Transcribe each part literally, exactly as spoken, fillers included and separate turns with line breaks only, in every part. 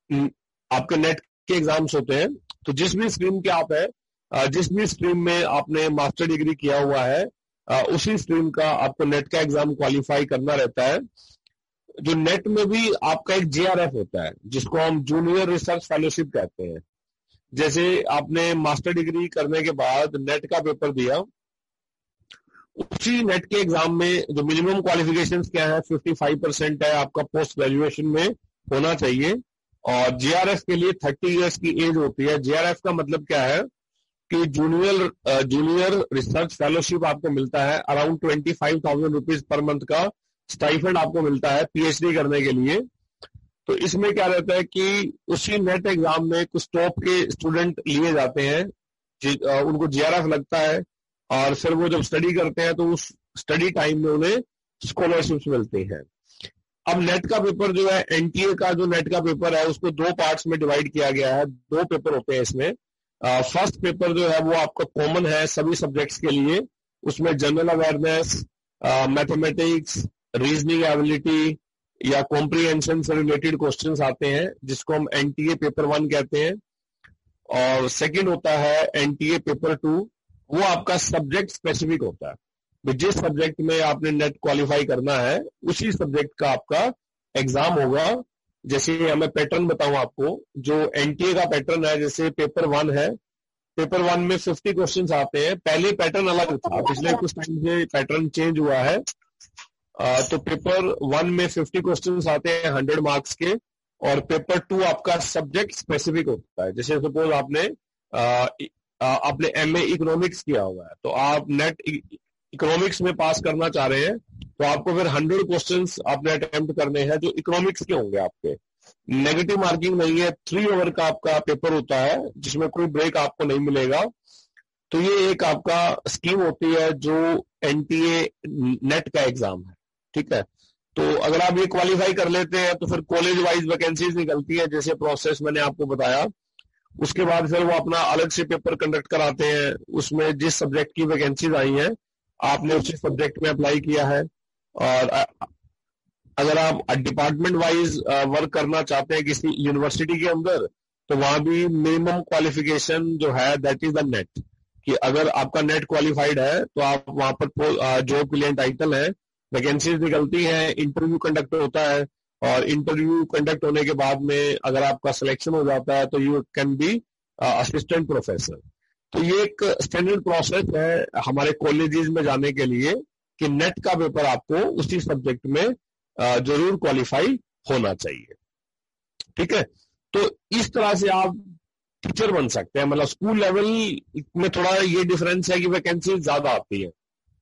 आपके नेट के एग्जाम्स होते हैं, तो जिस भी स्ट्रीम के आप है, जिस भी स्ट्रीम में आपने मास्टर डिग्री किया हुआ है, उसी स्ट्रीम का आपको नेट का एग्जाम क्वालिफाई करना रहता है। जो नेट में भी आपका एक जेआरएफ होता है, जिसको हम जूनियर रिसर्च फेलोशिप कहते हैं। जैसे आपने मास्टर डिग्री करने के बाद नेट का पेपर दिया, उसी नेट के एग्जाम में जो मिनिमम क्वालिफिकेशंस क्या है, पचपन परसेंट है आपका पोस्ट ग्रेजुएशन में होना चाहिए। और जेआरएफ के लिए तीस इयर्स की एज होती है। जेआरएफ का मतलब क्या है कि जूनियर जूनियर रिसर्च फेलोशिप आपको मिलता है, around twenty five thousand rupees per month का स्टाइफंड आपको मिलता है पीएचडी करने के लिए। तो इसमें क्या रहता है कि उसी नेट एग्जाम में कुछ टॉप के स्टूडेंट लिए जाते हैं, उनको जेआरएफ लगता है, और फिर वो जब स्टडी करते हैं तो उस स्टडी टाइम में उन्हें स्कॉलरशिप्स मिलती हैं। अब नेट का पेपर जो है, एनटीए का जो नेट का पेपर है, उसको दो पार्ट्स में डिवाइड किया गया है। दो पेपर होते हैं इसमें। फर्स्ट पेपर जो है वो आपका कॉमन है सभी सब्जेक्ट्स के लिए। उसमें general awareness, mathematics, reasoning ability या कॉम्प्रिहेंशन से रिलेटेड क्वेश्चंस आते हैं, जिसको हम एनटीए पेपर वन कहते हैं। और सेकंड होता है एनटीए पेपर टू, वो आपका सब्जेक्ट स्पेसिफिक होता है। जिस सब्जेक्ट में आपने नेट क्वालिफाई करना है, उसी सब्जेक्ट का आपका एग्जाम होगा। जैसे मैं पैटर्न बताऊं आपको, जो एनटीए का पैटर्न है, जैसे पेपर वन है, पेपर वन में पचास क्वेश्चंस आते हैं। पहले पैटर्न अलग था, पिछले कुछ टाइम से पैटर्न चेंज हुआ है। आ, तो पेपर वन में पचास क्वेश्चंस आते हैं हंड्रेड मार्क्स के, और पेपर टू आपका सब्जेक्ट स्पेसिफिक होता है। जैसे सपोज आपने आ, आपने एमए इकोनॉमिक्स किया हुआ है, तो आप नेट इकोनॉमिक्स में पास करना चाह रहे हैं, तो आपको फिर हंड्रेड क्वेश्चंस आपने अटेम्प्ट करने हैं जो इकोनॉमिक्स के होंगे आपके। नेगेटिव मार्किंग नहीं है, थ्री ओवर का आपका पेपर होता है, जिसमें कोई ब्रेक आपको नहीं मिलेगा। तो ये एक आपका स्कीम होती है जो एनटीए नेट का एग्जाम है, ठीक है। तो अगर आप ये क्वालिफाई कर लेते हैं तो फिर कॉलेज वाइज वैकेंसीज निकलती है, जैसे प्रोसेस मैंने आपको बताया। उसके बाद फिर वो अपना अलग से पेपर कंडक्ट कराते हैं, उसमें जिस सब्जेक्ट की वैकेंसीज आई हैं आपने उसी सब्जेक्ट में अप्लाई किया है। और अगर आप डिपार्टमेंट वाइज वर्क करना चाहते हैं किसी यूनिवर्सिटी के अंदर, तो वहां भी मिनिमम क्वालिफिकेशन जो है दैट इज द नेट, कि अगर आपका नेट क्वालिफाइड है तो आप वहां पर जॉब के लिए टाइटल है, वैकेंसीज निकलती है, इंटरव्यू कंडक्ट होता है, और इंटरव्यू कंडक्ट होने के बाद में अगर आपका सिलेक्शन हो जाता है तो you can be assistant professor. तो ये एक स्टैंडर्ड प्रोसेस है हमारे कॉलेजेस में जाने के लिए, कि नेट का पेपर आपको उसी सब्जेक्ट में uh, जरूर क्वालिफाई होना चाहिए, ठीक है। तो इस तरह से आप टीचर बन सकते हैं। मतलब स्कूल लेवल में थोड़ा ये डिफरेंस है कि वैकेंसी ज्यादा आती है।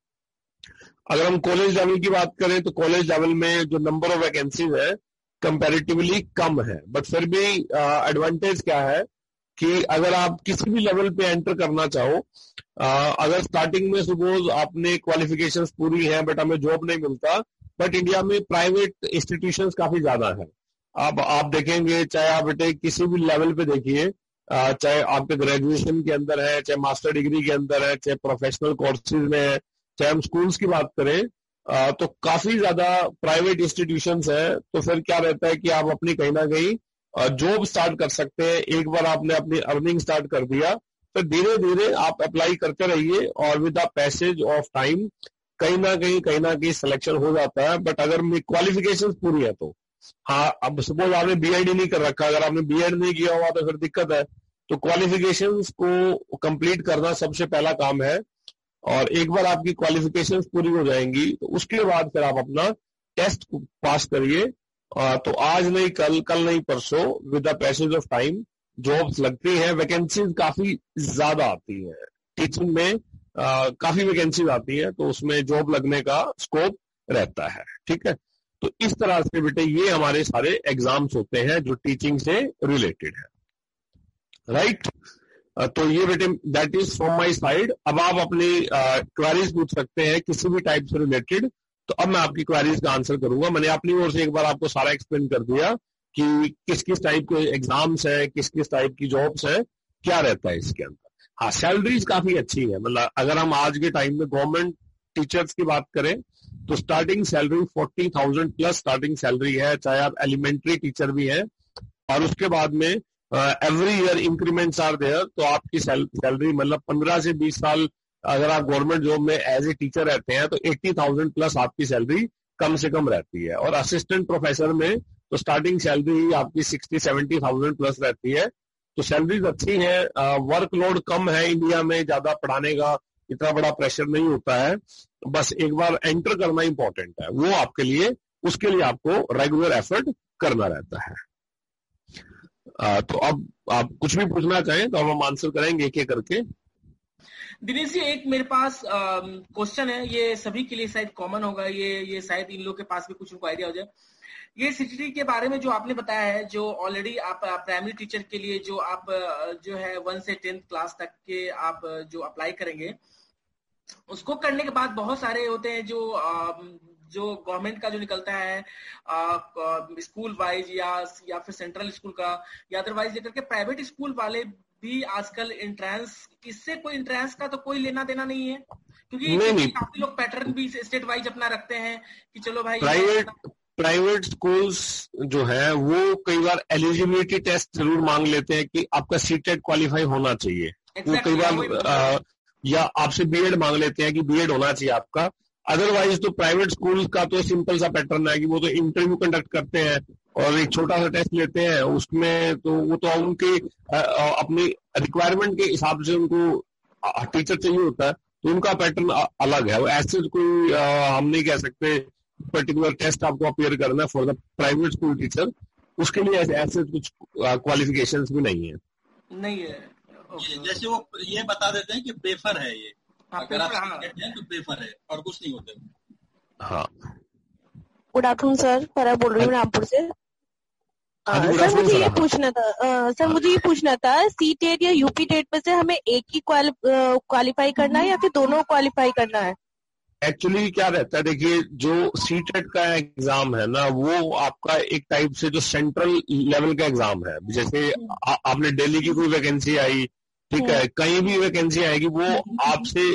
अगर हम कॉलेज लेवल की बात करें तो कॉलेज लेवल में जो नंबर ऑफ वैकेंसीज है कंपैरेटिवली कम है, बट फिर भी एडवांटेज uh, क्या है कि अगर आप किसी भी लेवल पे एंटर करना चाहो, uh, अगर स्टार्टिंग में सपोज आपने क्वालिफिकेशंस पूरी हैं बट हमें जॉब नहीं मिलता, बट इंडिया में प्राइवेट इंस्टीट्यूशंस काफी ज्यादा है। आप आप देखेंगे, चाहे आप बेटे किसी भी लेवल पे देखिए, uh, चाहे आपके ग्रेजुएशन के अंदर है, चाहे मास्टर डिग्री के अंदर है, चाहे प्रोफेशनल कोर्सेज में है, चाहे हम स्कूल्स की बात करें, आ, तो काफी ज्यादा प्राइवेट इंस्टीट्यूशंस है। तो फिर क्या रहता है कि आप अपनी कहीं ना कहीं जॉब स्टार्ट कर सकते हैं। एक बार आपने अपनी अर्निंग स्टार्ट कर दिया, तो धीरे धीरे आप अप्लाई करते रहिए, और with the passage of time कहीं ना कहीं कहीं ना कहीं सिलेक्शन हो जाता है। बट अगर क्वालिफिकेशन पूरी है तो हाँ, अब सपोज आपने बी एड नहीं कर रखा, अगर आपने बी एड नहीं किया हुआ तो फिर दिक्कत है। तो क्वालिफिकेशंस को कंप्लीट करना सबसे पहला काम है, और एक बार आपकी क्वालिफिकेशंस पूरी हो जाएंगी तो उसके बाद फिर आप अपना टेस्ट पास करिए। तो आज नहीं कल, कल नहीं परसों, with the passage of time jobs लगती हैं। वैकेंसीज काफी ज्यादा आती है टीचिंग में, आ, काफी वैकेंसीज आती है, तो उसमें जॉब लगने का स्कोप रहता है, ठीक है। तो इस तरह से बेटे ये हमारे सारे एग्जाम्स होते हैं जो टीचिंग से रिलेटेड है, राइट। तो ये बेटे that is from my side. अब आप अपनी क्वेरीज पूछ सकते हैं किसी भी टाइप से रिलेटेड। तो अब मैं आपकी क्वेरीज का आंसर करूंगा। मैंने अपनी ओर से एक बार आपको सारा एक्सप्लेन कर दिया कि किस किस टाइप के एग्जाम्स हैं, किस किस टाइप की जॉब्स हैं, क्या रहता है इसके अंदर। हाँ, सैलरीज काफी अच्छी है। मतलब अगर हम आज के टाइम में गवर्नमेंट टीचर्स की बात करें तो starting salary forty thousand plus starting salary है। चाहे आप एलिमेंट्री टीचर भी हैं और उसके बाद में every year increments are there. तो आपकी सैलरी मतलब पंद्रह से बीस साल अगर आप गवर्नमेंट जॉब में एज ए टीचर रहते हैं तो एट्टी थाउजेंड प्लस आपकी सैलरी कम से कम रहती है। और असिस्टेंट प्रोफेसर में तो स्टार्टिंग सैलरी आपकी सिक्सटी सेवेंटी थाउजेंड प्लस रहती है। तो सैलरीज अच्छी है, वर्कलोड कम है इंडिया में, ज्यादा पढ़ाने का इतना बड़ा प्रेशर नहीं होता है। बस एक बार एंटर करना इंपॉर्टेंट है, वो आपके लिए, उसके लिए आपको रेगुलर एफर्ट करना रहता है। आ, तो अब आप कुछ भी पूछना चाहें तो हम आंसर करेंगे एक एक करके।
दिनेश जी, एक मेरे पास क्वेश्चन है, ये सभी के लिए शायद कॉमन होगा, ये ये शायद इन लोग के पास भी कुछ उनको आइडिया हो जाए। ये सीटीटी के बारे में जो आपने बताया है, जो ऑलरेडी आप प्राइमरी टीचर के लिए जो आप जो है वन से टेंथ क्लास तक के आप जो अप्लाई करेंगे, उसको करने के बाद बहुत सारे होते हैं जो जो गवर्नमेंट का जो निकलता है स्कूल वाइज या या फिर सेंट्रल स्कूल का या अदरवाइज लेकर के प्राइवेट स्कूल वाले भी आजकल एंट्रेंस, इससे कोई एंट्रेंस का तो कोई लेना देना नहीं है, क्योंकि काफी लोग पैटर्न भी स्टेट वाइज अपना रखते हैं कि चलो भाई
प्राइवेट प्राइवेट स्कूल्स जो है वो कई बार एलिजिबिलिटी टेस्ट जरूर मांग लेते हैं कि आपका सीटेट क्वालिफाई होना चाहिए। exactly, वो कई बार आ, या आपसे बीएड मांग लेते हैं कि बीएड होना चाहिए आपका। अदरवाइज तो प्राइवेट स्कूल का तो सिंपल सा पैटर्न है कि वो तो इंटरव्यू कंडक्ट करते हैं और एक छोटा सा टेस्ट लेते हैं, उसमें तो वो तो उनके अपनी रिक्वायरमेंट के हिसाब से उनको टीचर चाहिए होता है, तो उनका पैटर्न अलग है। ऐसे कोई हम नहीं कह सकते पर्टिकुलर टेस्ट आपको अपियर करना है for the private school teacher, उसके लिए ऐसे ऐसे कुछ क्वालिफिकेशंस भी नहीं है
नहीं है।
okay. जैसे वो ये बता देते हैं कि पेपर है ये, अगर आप हैं तो पेपर है और कुछ नहीं होते।
हाँ,
गुड आफ्टरनून सर, फरा बोल रही हूँ रामपुर से। सर मुझे ये पूछना था आ, सर मुझे ये पूछना था सी टेट या यूपी टेट में से हमें एक ही क्वालिफाई करना है या फिर दोनों क्वालिफाई करना है?
एक्चुअली क्या रहता है, देखिए जो सी टेट का एग्जाम है ना, वो आपका एक टाइप से जो सेंट्रल लेवल का एग्जाम है। जैसे आ, आपने दिल्ली की कोई वैकेंसी आई, ठीक है, कहीं भी वैकेंसी आएगी, वो आपसे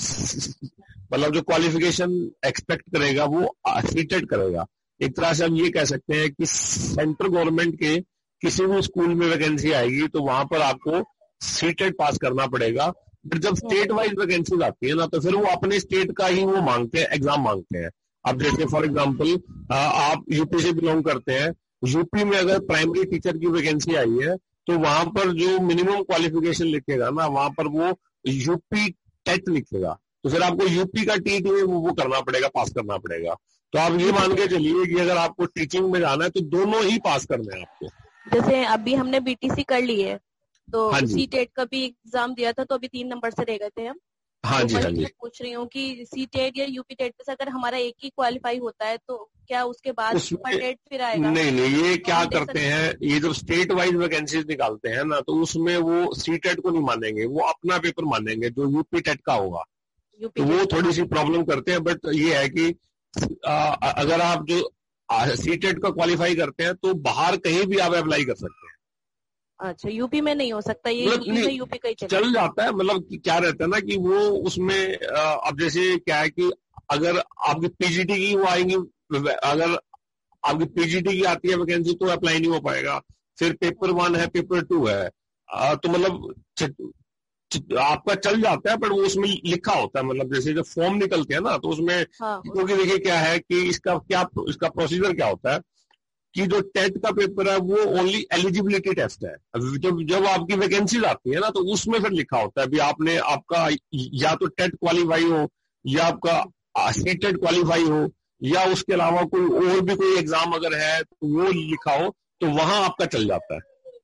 मतलब जो क्वालिफिकेशन एक्सपेक्ट करेगा वो सी टेट करेगा। एक तरह से हम ये कह सकते हैं कि सेंट्रल गवर्नमेंट के किसी भी स्कूल में वैकेंसी आएगी तो वहां पर आपको सी टेट पास करना पड़ेगा। फिर जब स्टेट वाइज वैकेंसीज आती है ना, तो फिर वो अपने स्टेट का ही वो मांगते हैं, एग्जाम मांगते हैं। अब जैसे फॉर एग्जांपल आप यूपी से बिलोंग करते हैं, यूपी में अगर प्राइमरी टीचर की वैकेंसी आई है तो वहां पर जो मिनिमम क्वालिफिकेशन लिखेगा ना, वहां पर वो यूपी टेट लिखेगा, तो फिर आपको यूपी का टी वो, वो करना पड़ेगा, पास करना पड़ेगा। तो आप ये मान के चलिए कि अगर आपको टीचिंग में जाना है तो दोनों ही पास करने हैं आपको।
जैसे अभी हमने बीटीसी कर ली है तो हाँ सी टेट का भी एग्जाम दिया था, तो अभी तीन नंबर से रह गए थे हम।
हाँ
तो
जी, हाँ जी।
पूछ रही हूँ कि सी टेट या यूपी टेट में से अगर हमारा एक ही क्वालिफाई होता है तो क्या उसके बाद सुपर टेट फिर आएगा?
नहीं नहीं, ये क्या करते हैं, ये जब स्टेट वाइज वैकेंसीज निकालते हैं ना, तो उसमें वो सी टेट को नहीं मानेंगे, वो अपना पेपर मानेंगे जो यूपी टेट का होगा। तो वो थोड़ी सी प्रॉब्लम करते हैं। बट ये है कि आ, अगर आप जो सी टेट का क्वालिफाई करते हैं तो बाहर कहीं भी आप अप्लाई कर सकते हैं।
अच्छा, यूपी में नहीं हो सकता ये? यूपी में यूपी का ही
चल जाता है। मतलब क्या रहता है ना कि वो उसमें अब जैसे क्या है कि अगर आपकी पीजीटी की वो आएंगी, अगर आपकी पीजीटी की आती है वैकेंसी तो अप्लाई नहीं हो पाएगा। फिर पेपर वन है, पेपर टू है, तो मतलब आपका चल जाता है, पर वो उसमें लिखा होता है। मतलब जैसे जब फॉर्म निकलते हैं ना, तो उसमें हाँ, क्योंकि देखिए क्या है कि इसका क्या इसका प्रोसीजर क्या होता है कि जो टेट का पेपर है वो ओनली एलिजिबिलिटी टेस्ट है। जब जब आपकी वैकेंसीज आती है ना, तो उसमें फिर लिखा होता है भी आपने आपका या तो टेट क्वालिफाई हो या आपका सी टेट क्वालिफाई हो या उसके अलावा कोई और भी कोई एग्जाम अगर है तो वो लिखा हो, तो वहां आपका चल जाता है।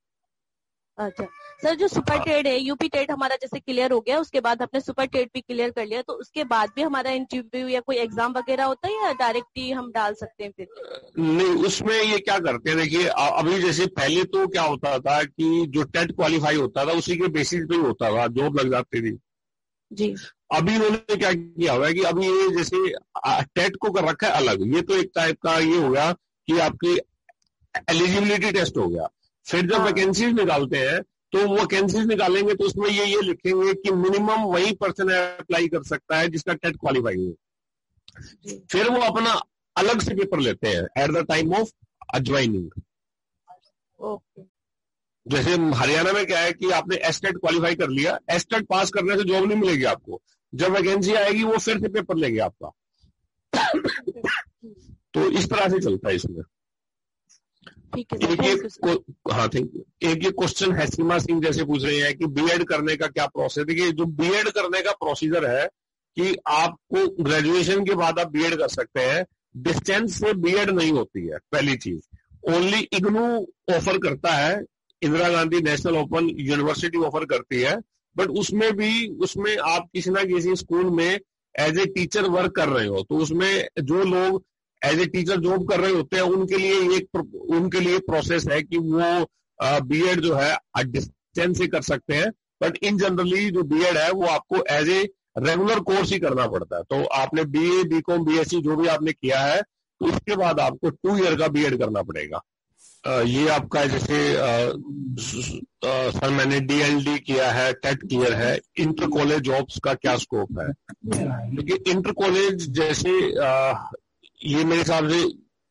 अच्छा सर, जो सुपर टेट है, यूपी टेट हमारा जैसे क्लियर हो गया, उसके बाद हमने सुपर टेट भी क्लियर कर लिया, तो उसके बाद भी हमारा इंटरव्यू या कोई एग्जाम वगैरह होता है या डायरेक्ट ही हम डाल सकते हैं? फिर
नहीं, उसमें ये क्या करते हैं, देखिए अभी जैसे पहले तो क्या होता था कि जो टेट क्वालिफाई होता था उसी के बेसिस पे ही होता था, जॉब लग जाती थी
जी।
अभी उन्होंने क्या किया हुआ है कि अभी ये जैसे टेट को कर रखा है अलग, ये तो एक टाइप का ये हो गया कि आपकी एलिजिबिलिटी टेस्ट हो गया। फिर जब वैकेंसीज निकालते हैं तो वैकेंसीज निकालेंगे तो उसमें ये ये लिखेंगे कि मिनिमम वही पर्सन अप्लाई कर सकता है जिसका टेट क्वालिफाई हो। फिर वो अपना अलग से पेपर लेते हैं at the time of joining.
Okay.
जैसे हरियाणा में क्या है कि आपने एस्टेट क्वालिफाई कर लिया, एस्टेट पास करने से जॉब नहीं मिलेगी आपको, जब वैकेंसी आएगी वो फिर से पेपर लेंगे आपका। तो इस तरह से चलता है इसमें।
ठीक है
एक एक हाँ थैंक यू। एक एक क्वेश्चन है सीमा सिंह जैसे पूछ रहे हैं कि बीएड करने का क्या प्रोसेस। देखिए जो बीएड करने का प्रोसीजर है कि आपको ग्रेजुएशन के बाद आप बीएड कर सकते हैं, डिस्टेंस से बीएड नहीं होती है पहली चीज। ओनली इग्नू ऑफर करता है, Indira Gandhi national open university offer करती है, बट उसमें भी उसमें आप किसी ना किसी स्कूल में एज ए टीचर वर्क कर रहे हो, तो उसमें जो लोग एज ए टीचर जॉब कर रहे होते हैं उनके लिए एक उनके लिए प्रोसेस है कि वो बीएड जो है डिस्टेंस से कर सकते हैं, बट इन जनरली जो बीएड है वो आपको एज ए रेगुलर कोर्स ही करना पड़ता है। तो आपने बीए बीकॉम बीएससी जो भी आपने किया है तो उसके बाद आपको टू ईयर का बीएड करना पड़ेगा। आ, ये आपका जैसे सर मैंने डीएलडी किया है, टेट क्लियर है, इंटर कॉलेज जॉब्स का क्या स्कोप है? क्योंकि इंटर कॉलेज जैसे आ, ये मेरे हिसाब से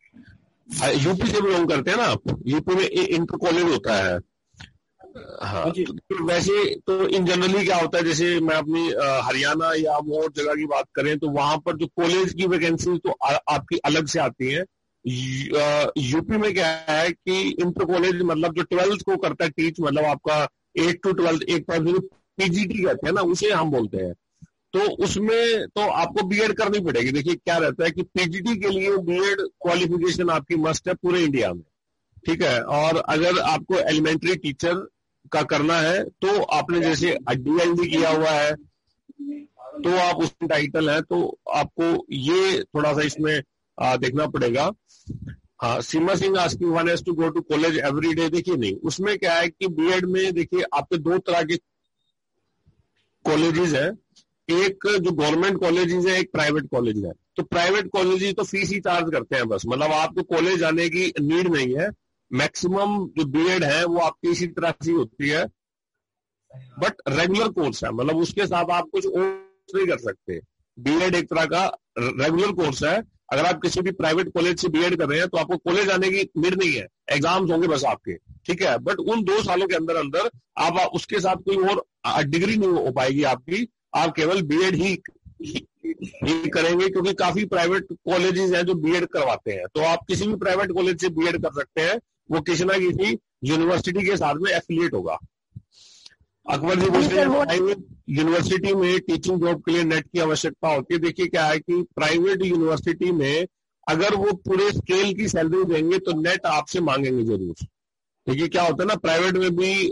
यूपी से बिलोंग करते हैं ना आप, यूपी में इंटर कॉलेज होता है। हाँ तो वैसे तो इन जनरली क्या होता है, जैसे मैं अपनी हरियाणा या और जगह की बात करें तो वहां पर जो कॉलेज की वैकेंसी तो आ, आपकी अलग से आती है। यूपी में क्या है कि इंटर कॉलेज मतलब जो ट्वेल्थ को करता है टीच, मतलब आपका एट टू ट्वेल्थ एक पीजीटी कहते हैं ना, उसे हम बोलते हैं। तो उसमें तो आपको बीएड करनी पड़ेगी। देखिए क्या रहता है कि पीजीटी के लिए बीएड क्वालिफिकेशन आपकी मस्ट है पूरे इंडिया में, ठीक है। और अगर आपको एलिमेंट्री टीचर का करना है तो आपने जैसे डीएलडी किया हुआ है तो आप उसमें टाइटल है, तो आपको ये थोड़ा सा इसमें आ, देखना पड़ेगा। हाँ सीमा Singh asking one has to go to college every day. देखिए नहीं, उसमें क्या है कि बीएड में देखिए आपके दो तरह के कॉलेजेस है, एक जो गवर्नमेंट कॉलेजेस है, एक प्राइवेट कॉलेज है। तो प्राइवेट कॉलेजेस तो फीस ही चार्ज करते हैं बस, मतलब आपको कॉलेज जाने की नीड नहीं है। मैक्सिमम जो बीएड है वो आपकी इसी तरह से होती है, बट रेगुलर कोर्स है, मतलब उसके साथ आप कुछ और नहीं कर सकते। बीएड एक तरह का रेगुलर कोर्स है। अगर आप किसी भी प्राइवेट कॉलेज से बीएड कर रहे हैं तो आपको कॉलेज जाने की नीड नहीं है, एग्जाम्स होंगे बस आपके, ठीक है। बट उन दो सालों के अंदर अंदर आप उसके साथ कोई और डिग्री नहीं हो पाएगी आपकी, आप केवल बीएड ही, ही, ही करेंगे, क्योंकि काफी प्राइवेट कॉलेजेस हैं जो बीएड करवाते हैं। तो आप किसी भी प्राइवेट कॉलेज से बीएड कर सकते हैं, वो किसी ना किसी यूनिवर्सिटी के साथ में एफिलिएट होगा। अकबर जी पूछ रहे हैं प्राइवेट यूनिवर्सिटी में टीचिंग जॉब के लिए नेट की आवश्यकता होती है। देखिए क्या है कि प्राइवेट यूनिवर्सिटी में अगर वो पूरे स्केल की सैलरी देंगे तो नेट आपसे मांगेंगे जरूर। देखिए क्या होता है ना, प्राइवेट में भी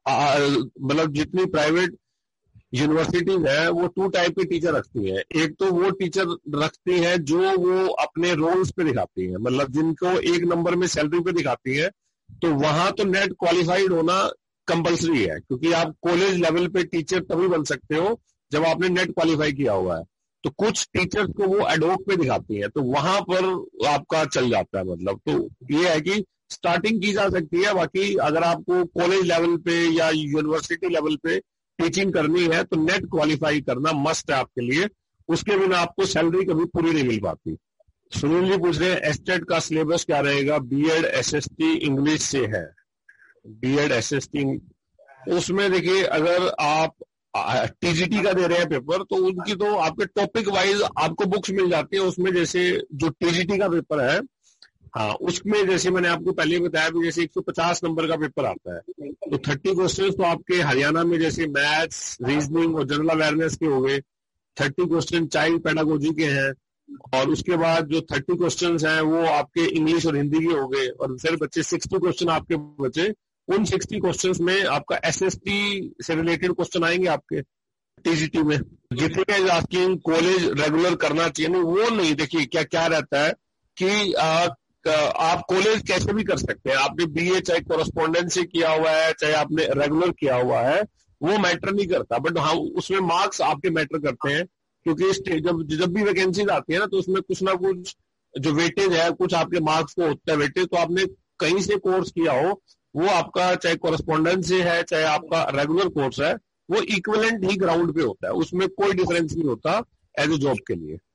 मतलब जितनी प्राइवेट यूनिवर्सिटीज है वो टू टाइप के टीचर रखती है। एक तो वो टीचर रखती है जो वो अपने रोल्स पे दिखाती है, मतलब जिनको एक नंबर में सैलरी पे दिखाती है, तो वहां तो नेट क्वालिफाइड होना कंपलसरी है, क्योंकि आप कॉलेज लेवल पे टीचर तभी बन सकते हो जब आपने नेट क्वालिफाई किया हुआ है। तो कुछ टीचर्स को वो एडोक पे दिखाती है, तो वहां पर आपका चल जाता है। मतलब तो ये है कि स्टार्टिंग की जा सकती है, बाकी अगर आपको कॉलेज लेवल पे या यूनिवर्सिटी लेवल पे टीचिंग करनी है तो नेट क्वालिफाई करना मस्ट है आपके लिए, उसके बिना आपको सैलरी कभी पूरी नहीं मिल पाती। सुनील जी पूछ रहे हैं एस्टेट का सिलेबस क्या रहेगा? बीएड एसएसटी इंग्लिश से है, बीएड एसएसटी उसमें देखिए अगर आप टीजीटी का दे रहे हैं पेपर तो उनकी तो आपके टॉपिक वाइज आपको बुक्स मिल जाती है। उसमें जैसे जो टीजीटी का पेपर है, हाँ उसमें जैसे मैंने आपको पहले बताया भी जैसे एक सौ पचास नंबर का पेपर आता है, तो तीस क्वेश्चंस तो आपके हरियाणा में जैसे मैथ्स, रीजनिंग और जनरल अवेयरनेस के हो गए, तीस क्वेश्चन चाइल्ड पेडागोजी के हैं, और उसके बाद जो तीस क्वेश्चंस हैं वो आपके इंग्लिश और हिंदी के हो गए, और फिर बच्चे साठ क्वेश्चन आपके बचे। उन साठ क्वेश्चंस में आपका एसएसटी से रिलेटेड क्वेश्चन आएंगे आपके टीजीटी में। जितने आस्किंग कॉलेज रेगुलर करना चाहिए, नहीं वो नहीं। देखिए क्या क्या रहता है कि आ, आप कॉलेज कैसे भी कर सकते हैं। आपने बीए चाहे कोरेस्पोंडेंस से किया हुआ है चाहे आपने रेगुलर किया हुआ है, वो मैटर नहीं करता, बट हाँ उसमें मार्क्स आपके मैटर करते हैं, क्योंकि जब जब भी वैकेंसीज आती है ना तो उसमें कुछ ना कुछ जो वेटेज है, कुछ आपके मार्क्स को होता है वेटेज। तो आपने कहीं से कोर्स किया हो, वो आपका चाहे कोरेस्पोंडेंस से है चाहे आपका रेगुलर कोर्स है, वो इक्विवेलेंट ही ग्राउंड पे होता है, उसमें कोई डिफरेंस नहीं होता एज ए जॉब के लिए।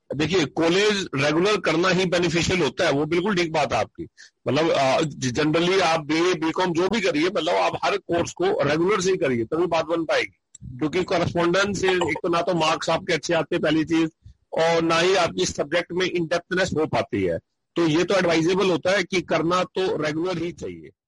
देखिए कॉलेज रेगुलर करना ही बेनिफिशियल होता है, वो बिल्कुल ठीक बात है आपकी। मतलब जनरली आप बीए बीकॉम जो भी करिए, मतलब आप हर कोर्स को रेगुलर से ही करिए तभी बात बन पाएगी, क्योंकि कॉरेस्पॉन्डेंस से एक तो ना तो मार्क्स आपके अच्छे आते हैं पहली चीज, और ना ही आपकी सब्जेक्ट में इन डेप्थनेस हो पाती है। तो ये तो एडवाइजेबल होता है कि करना तो रेगुलर ही चाहिए।